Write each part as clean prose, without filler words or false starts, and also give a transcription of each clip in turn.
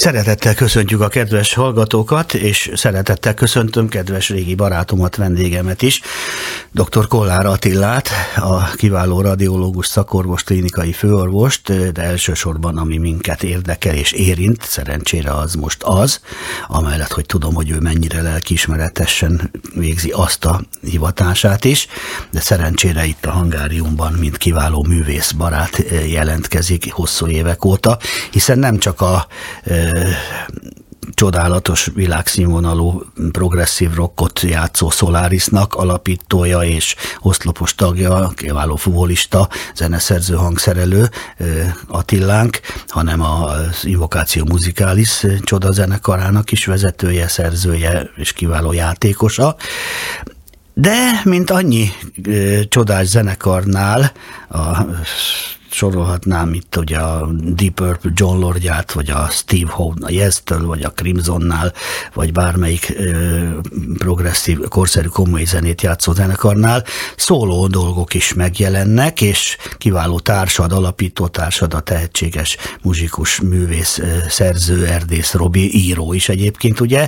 Szeretettel köszöntjük a kedves hallgatókat, és szeretettel köszöntöm kedves régi barátomat, vendégemet is, dr. Kollár Attilát, a kiváló radiológus, szakorvos, klinikai főorvost, de elsősorban ami minket érdekel és érint, szerencsére az most az, amellett, hogy tudom, hogy ő mennyire lelkiismeretesen végzi azt a hivatását is, de szerencsére itt a Hangáriumban, mint kiváló művészbarát jelentkezik hosszú évek óta, hiszen nem csak a csodálatos világszínvonalú progresszív rockot játszó Solarisnak alapítója és oszlopos tagja, kiváló futbolista, zeneszerző, hangszerelő Attilánk, hanem az Invokáció Musicalis csodazενekarának is vezetője, szerzője és kiváló játékosa. De, mint annyi csodás zenekarnál, sorolhatnám itt ugye a Deep Purple John Lordját, vagy a Steve Howe a Yes-től, vagy a Crimsonnál, vagy bármelyik progresszív, korszerű komoly zenét játszó zenekarnál szóló dolgok is megjelennek, és kiváló társad, alapító társad, a tehetséges muzsikus, művész, szerző, Erdész Robi, író is egyébként, ugye,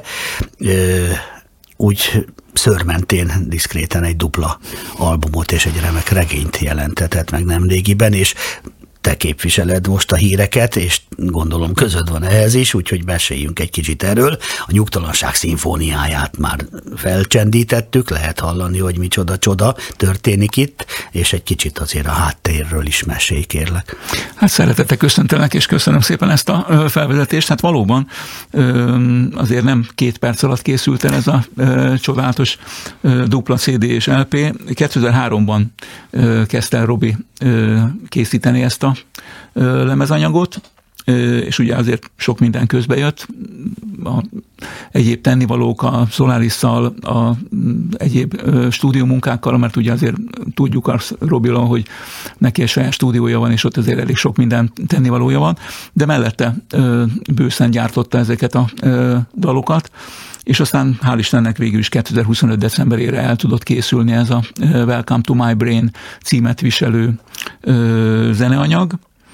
úgy szőrmentén diszkréten egy dupla albumot és egy remek regényt jelentetett meg nemrégiben, és te képviseled most a híreket, és gondolom közöd van ehhez is, úgyhogy meséljünk egy kicsit erről. A Nyugtalanság szimfóniáját már felcsendítettük, lehet hallani, hogy micsoda csoda történik itt, és egy kicsit azért a háttérről is mesélj, kérlek. Hát szeretettel köszöntelek, és köszönöm szépen ezt a felvezetést. Hát valóban azért nem 2 perc alatt készült el ez a csodálatos dupla CD és LP. 2003-ban kezdte el Robi készíteni ezt a lemezanyagot, és ugye azért sok minden közbe jött, egyéb tennivalók a Solarisszal, a egyéb stúdiómunkákkal, mert ugye azért tudjuk azt Robiról, hogy neki egy saját stúdiója van, és ott azért elég sok minden tennivalója van, de mellette bőszen gyártotta ezeket a dalokat, és aztán hál' Istennek végül is 2025. decemberére el tudott készülni ez a Welcome to My Brain címet viselő zeneanyag.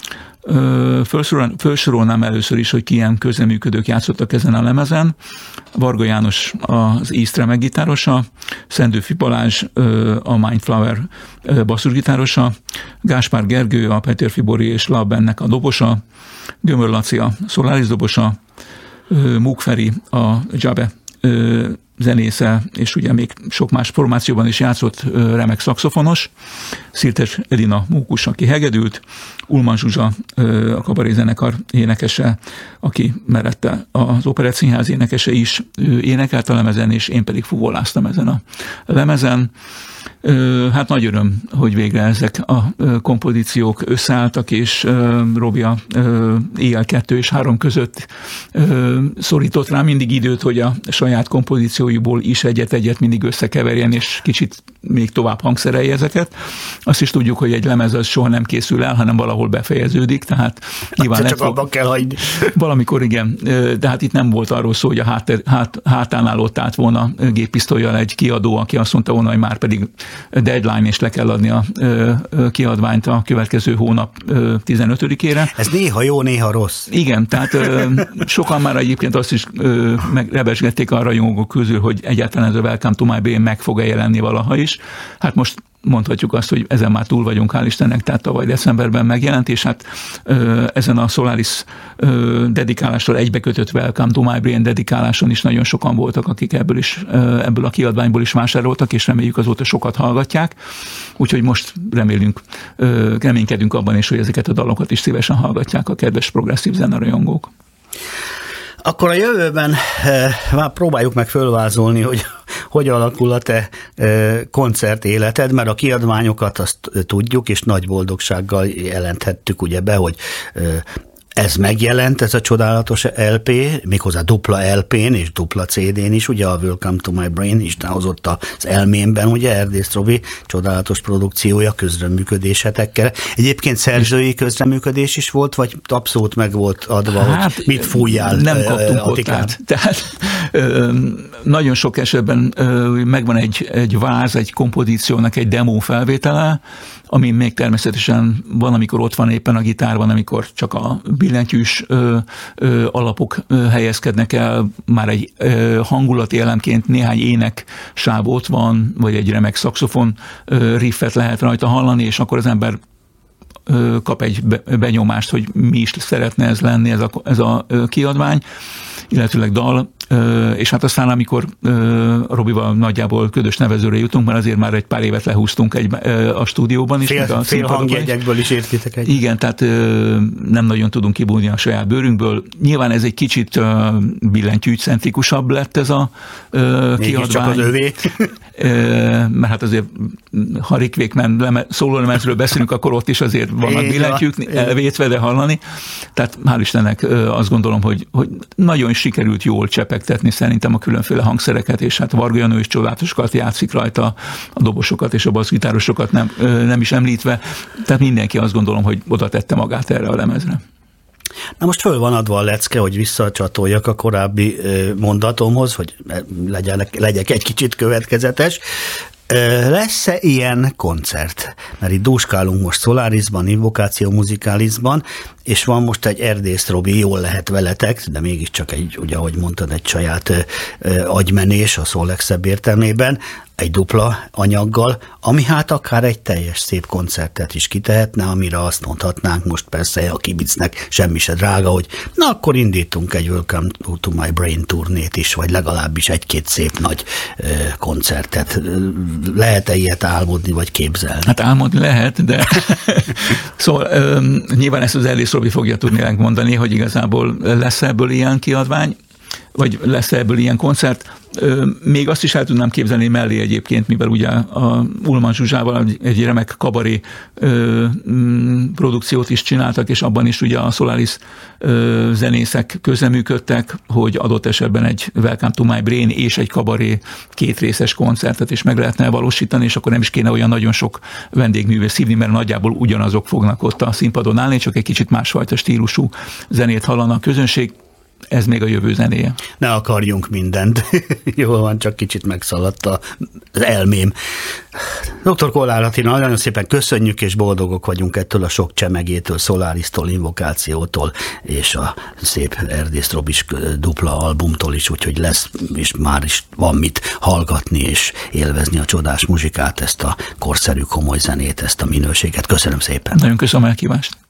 Felsorolnám először is, hogy ki ilyen közreműködők játszottak ezen a lemezen. Varga János az East meggitárosa, Szendőfi Balázs a Mindflower basszusgitárosa, Gáspár Gergő a Petőfi Bori és Labbennek a dobosa, Gömör Laci a Solaris dobosa, Múk Feri a Jabe zenésze, és ugye még sok más formációban is játszott remek szaxofonos, Szirtes Edina mókus, aki hegedült, Ulman Zsuzsa a kabarézenekar énekese, aki mellette az Operett Színház énekese is énekelt a lemezen, és én pedig fuvoláztam ezen a lemezen. Hát nagy öröm, hogy végre ezek a kompozíciók összeálltak, és Robi a éjjel 2 és 3 között szorított rá mindig időt, hogy a saját kompozícióiból is egyet-egyet mindig összekeverjen, és kicsit még tovább hangszerelje ezeket. Azt is tudjuk, hogy egy lemez az soha nem készül el, hanem valahol befejeződik, tehát nyilván csak abban kell hagyni. Valamikor igen, de hát itt nem volt arról szó, hogy a hátánál ott állt volna géppisztollyal egy kiadó, aki azt mondta volna, hogy már pedig deadline, és le kell adni a kiadványt a következő hónap 15-ére. Ez néha jó, néha rossz. Igen, tehát sokan már egyébként azt is rebesgették a rajongók közül, hogy egyáltalán ez a Welcome to My Brain meg fog-e jelenni valaha is. Hát most mondhatjuk azt, hogy ezen már túl vagyunk, hál' Istennek, tehát tavaly decemberben megjelent, és hát ezen a Solaris dedikálással egybekötött Welcome to My Brain dedikáláson is nagyon sokan voltak, akik ebből a kiadványból is vásároltak, és reméljük azóta sokat hallgatják. Úgyhogy most reménykedünk abban is, hogy ezeket a dalokat is szívesen hallgatják a kedves progresszív zenarajongók. Akkor a jövőben próbáljuk meg fölvázolni, hogy alakul a te koncert életed, mert a kiadványokat azt tudjuk, és nagy boldogsággal jelenthettük ugye be, hogy ez megjelent, ez a csodálatos LP, méghozzá dupla LP-n és dupla CD-n is, ugye a Welcome to My Brain Isten hozott az elmémben, ugye Erdész Robi csodálatos produkciója közreműködésetekkel. Egyébként szerzői közreműködés is volt, vagy abszolút meg volt adva, hát, hogy mit fújjál? Nem kaptunk ott. Tehát nagyon sok esetben megvan egy váz, egy kompozíciónak egy demo felvétele, ami még természetesen van, amikor ott van éppen a gitár, van, amikor csak a billentyűs alapok helyezkednek el, már egy hangulati elemként néhány éneksáv ott van, vagy egy remek szaxofon riffet lehet rajta hallani, és akkor az ember kap egy benyomást, hogy mi is szeretne ez lenni, ez a kiadvány, illetőleg dal, és hát aztán amikor Robival nagyjából ködös nevezőre jutunk, mert azért már egy pár évet lehúztunk a stúdióban is. Fél hangjegyekből is értitek egy. Igen, tehát nem nagyon tudunk kibújni a saját bőrünkből. Nyilván ez egy kicsit billentyűcentrikusabb lett ez a kiadvány. Csak az övé. Mert hát azért, ha Rick Wakeman szólólemezről beszélünk, akkor ott is azért vannak billentyűk elvétve, de hallani. Tehát hál' Istennek azt gondolom, hogy nagyon sikerült jól csepegtetni szerintem a különféle hangszereket, és hát Varga Janó is csodálatosokat játszik rajta, a dobosokat és a basszgitárosokat nem is említve. Tehát mindenki azt gondolom, hogy oda tette magát erre a lemezre. Na most föl van adva a lecke, hogy visszacsatoljak a korábbi mondatomhoz, hogy legyek egy kicsit következetes. Lesz-e ilyen koncert? Mert itt dúskálunk most Solarisban, Invokáció Musicalisban, és van most egy Erdész Robi, jól lehet veletek, de mégiscsak egy, ugye ahogy mondtad, egy saját agymenés a szó legszebb értelmében, egy dupla anyaggal, ami hát akár egy teljes szép koncertet is kitehetne, amire azt mondhatnánk most persze a kibicnek semmi se drága, hogy na akkor indítunk egy Welcome to My Brain turnét is, vagy legalábbis egy-két szép nagy koncertet. Lehet-e ilyet álmodni, vagy képzelni? Hát álmodni lehet, de szóval nyilván ezt az Erdész Robi fogja tudni mondani, hogy igazából lesz ebből ilyen kiadvány, vagy lesz ebből ilyen koncert. Még azt is el tudnám képzelni mellé egyébként, mivel ugye a Ullmann Zsuzsával egy remek kabaré produkciót is csináltak, és abban is ugye a Solaris zenészek közreműködtek, hogy adott esetben egy Welcome to My Brain és egy kabaré kétrészes koncertet is meg lehetne valósítani, és akkor nem is kéne olyan nagyon sok vendégművész szívni, mert nagyjából ugyanazok fognak ott a színpadon állni, csak egy kicsit másfajta stílusú zenét hallana a közönség. Ez még a jövő zenéje. Ne akarjunk mindent. Jól van, csak kicsit megszaladt az elmém. Dr. Kollár Attila, nagyon szépen köszönjük, és boldogok vagyunk ettől a sok csemegétől, Solarisztól, Invokációtól, és a szép Erdész Robis dupla albumtól is, úgyhogy lesz, és már is van mit hallgatni, és élvezni a csodás muzsikát, ezt a korszerű, komoly zenét, ezt a minőséget. Köszönöm szépen. Nagyon köszönöm a elhívást.